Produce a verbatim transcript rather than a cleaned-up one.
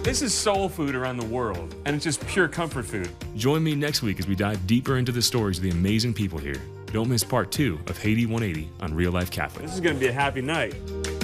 This is soul food around the world, and it's just pure comfort food. Join me next week as we dive deeper into the stories of the amazing people here. Don't miss part two of Haiti one eighty on Real Life Catholic. This is going to be a happy night.